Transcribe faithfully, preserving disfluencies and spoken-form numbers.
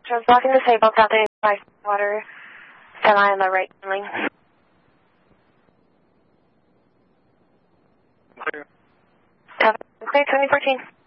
Trans blocking disabled, South eighty-five water, semi on the right lane. Clear. Clear, twenty fourteen.